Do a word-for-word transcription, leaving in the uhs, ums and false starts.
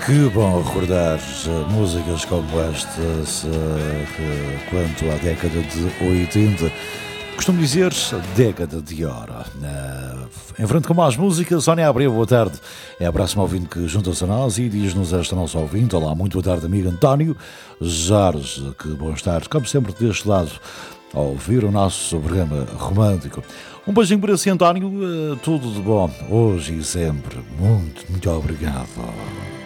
Que bom recordar uh, músicas como estas, uh, que, quanto à década de oitenta. Costumo dizer década de ouro. Uh, em frente com mais músicas, Sónia Abreu, boa tarde. É a próxima ouvinte que junta-se a nós e diz-nos esta nossa ouvinte. Olá, muito boa tarde, amigo António Jorge. Que bom estar, como sempre, deste lado, a ouvir o nosso programa romântico. Um beijinho para si, António. Uh, tudo de bom, hoje e sempre. Muito, muito obrigado.